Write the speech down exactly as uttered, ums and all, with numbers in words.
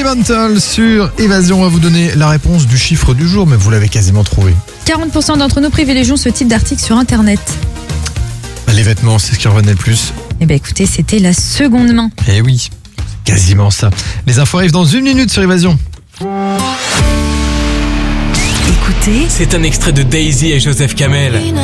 Elemental sur Évasion. On va vous donner la réponse du chiffre du jour, mais vous l'avez quasiment trouvé. quarante pour cent d'entre nous privilégient ce type d'article sur Internet. Les vêtements, c'est ce qui revenait le plus. Eh bien écoutez, c'était la seconde main. Eh oui, quasiment ça. Les infos arrivent dans une minute sur Évasion. Écoutez, C'est un extrait de Daisy et Joseph Kamel.